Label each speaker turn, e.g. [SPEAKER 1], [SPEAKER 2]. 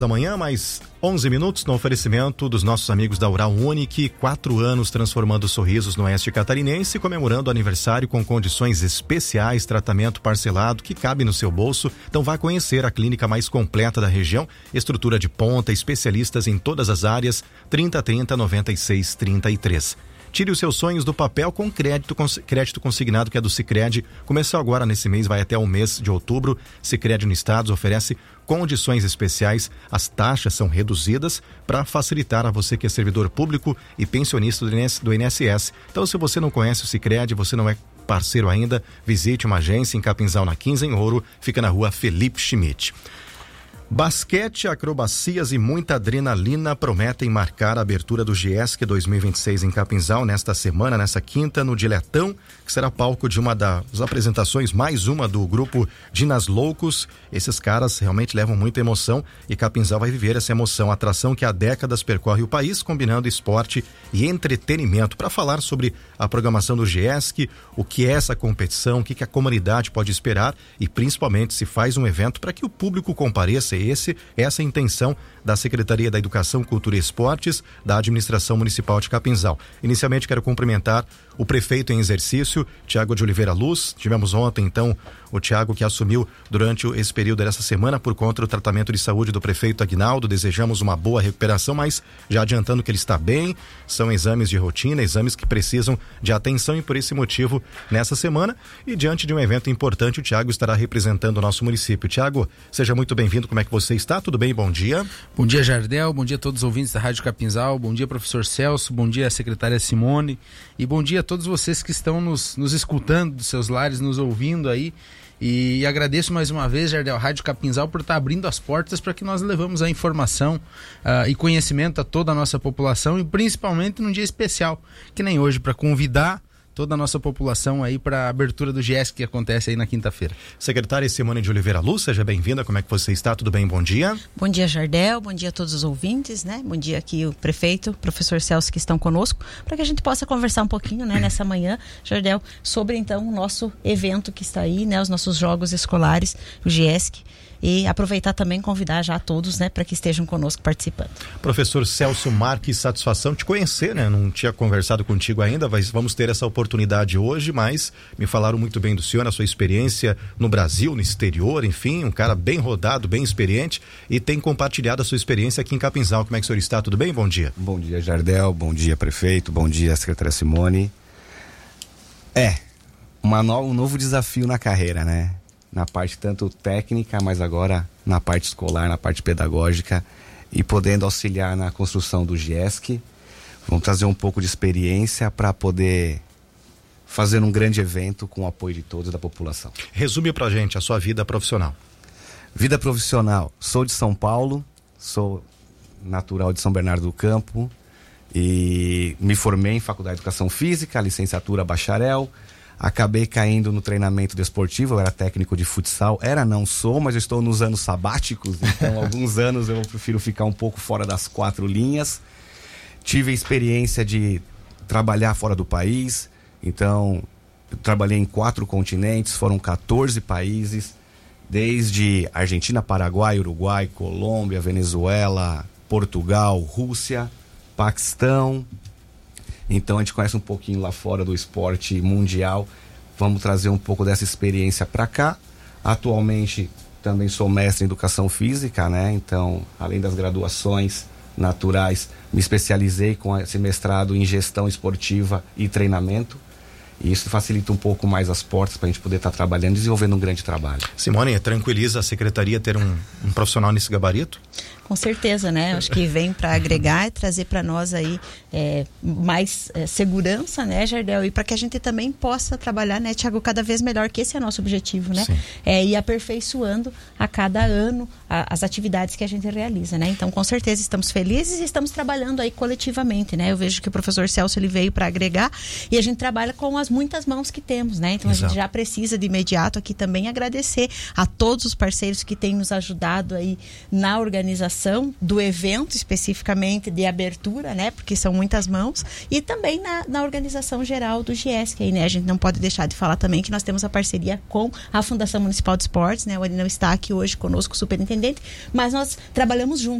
[SPEAKER 1] Da manhã, mais 11 minutos no oferecimento dos nossos amigos da Oral Unique, 4 anos transformando sorrisos no Oeste Catarinense, comemorando o aniversário com condições especiais, tratamento parcelado que cabe no seu bolso. Então vá conhecer a clínica mais completa da região, estrutura de ponta, especialistas em todas as áreas, 3030 96 33. Tire os seus sonhos do papel com crédito consignado, que é do Sicredi. Começou agora nesse mês, vai até o mês de outubro. Sicredi no estado oferece condições especiais. As taxas são reduzidas para facilitar a você que é servidor público e pensionista do INSS. Então, se você não conhece o Sicredi, você não é parceiro ainda, visite uma agência em Capinzal, na 15 em Ouro, fica na rua Felipe Schmidt. Basquete, acrobacias e muita adrenalina prometem marcar a abertura do GESC 2026 em Capinzal nesta semana, nessa quinta, no Diletão, que será palco de uma das apresentações, mais uma do grupo Dinas Loucos. Esses caras realmente levam muita emoção e Capinzal vai viver essa emoção. A atração que há décadas percorre o país, combinando esporte e entretenimento. Para falar sobre a programação do GESC, o que é essa competição, o que a comunidade pode esperar e principalmente se faz um evento para que o público compareça. Essa é a intenção da Secretaria da Educação, Cultura e Esportes da Administração Municipal de Capinzal. Inicialmente quero cumprimentar o prefeito em exercício, Tiago de Oliveira Luz. Tivemos ontem, então, o Tiago que assumiu durante esse período dessa semana por conta do tratamento de saúde do prefeito Aguinaldo. Desejamos uma boa recuperação, mas já adiantando que ele está bem, são exames de rotina, exames que precisam de atenção e por esse motivo, nessa semana e diante de um evento importante, o Tiago estará representando o nosso município. Tiago, seja muito bem-vindo, como é que você está? Tudo bem? Bom dia.
[SPEAKER 2] Bom dia, Jardel, bom dia a todos os ouvintes da Rádio Capinzal, bom dia, professor Celso, bom dia, secretária Simone e bom dia a todos vocês que estão nos escutando dos seus lares, nos ouvindo aí. E agradeço mais uma vez, Jardel, a Rádio Capinzal por estar abrindo as portas para que nós levamos a informação e conhecimento a toda a nossa população e principalmente num dia especial, que nem hoje, para convidar toda a nossa população aí para a abertura do GESC que acontece aí na quinta-feira.
[SPEAKER 1] Secretária Simone de Oliveira Luz, seja bem-vinda, como é que você está? Tudo bem? Bom dia.
[SPEAKER 3] Bom dia, Jardel, bom dia a todos os ouvintes, né? Bom dia aqui o prefeito, professor Celso, que estão conosco, para que a gente possa conversar um pouquinho, né, nessa manhã, Jardel, sobre então o nosso evento que está aí, né, os nossos jogos escolares, o GESC. E aproveitar também e convidar já a todos, né, para que estejam conosco participando.
[SPEAKER 1] Professor Celso Marques, satisfação te conhecer, né? Não tinha conversado contigo ainda, mas vamos ter essa oportunidade hoje, mas me falaram muito bem do senhor, a sua experiência no Brasil, no exterior, enfim, um cara bem rodado, bem experiente e tem compartilhado a sua experiência aqui em Capinzal. Como é que o senhor está? Tudo bem? Bom dia.
[SPEAKER 4] Bom dia, Jardel, bom dia, prefeito, bom dia, secretária Simone. Um novo desafio na carreira, né? Na parte tanto técnica, mas agora na parte escolar, na parte pedagógica e podendo auxiliar na construção do GESC. Vamos trazer um pouco de experiência para poder fazer um grande evento com o apoio de todos da população.
[SPEAKER 1] Resume pra gente a sua vida profissional.
[SPEAKER 4] Vida profissional, sou de São Paulo, sou natural de São Bernardo do Campo e me formei em Faculdade de Educação Física, licenciatura bacharel. Acabei caindo no treinamento desportivo, eu era técnico de futsal, não sou, mas eu estou nos anos sabáticos, então alguns anos eu prefiro ficar um pouco fora das 4 linhas. Tive a experiência de trabalhar fora do país, então eu trabalhei em 4 continentes, foram 14 países, desde Argentina, Paraguai, Uruguai, Colômbia, Venezuela, Portugal, Rússia, Paquistão. Então a gente conhece um pouquinho lá fora do esporte mundial. Vamos trazer um pouco dessa experiência para cá. Atualmente também sou mestre em educação física, né? Então, além das graduações naturais, me especializei com esse mestrado em gestão esportiva e treinamento. E isso facilita um pouco mais as portas para a gente poder estar trabalhando e desenvolvendo um grande trabalho.
[SPEAKER 1] Simone, tranquiliza a secretaria ter um profissional nesse gabarito?
[SPEAKER 3] Com certeza, né? Acho que vem para agregar e trazer para nós aí mais segurança, né, Jardel? E para que a gente também possa trabalhar, né, Tiago, cada vez melhor, que esse é nosso objetivo, né? Ir aperfeiçoando a cada ano as atividades que a gente realiza, né? Então, com certeza, estamos felizes e estamos trabalhando aí coletivamente, né? Eu vejo que o professor Celso, ele veio para agregar e a gente trabalha com as muitas mãos que temos, né? Então, Exato. A gente já precisa de imediato aqui também agradecer a todos os parceiros que têm nos ajudado aí na organização organização do evento especificamente de abertura, né? Porque são muitas mãos, e também na organização geral do GIESC aí, né? A gente não pode deixar de falar também que nós temos a parceria com a Fundação Municipal de Esportes, né? O Ari não está aqui hoje conosco, o superintendente, mas nós trabalhamos juntos.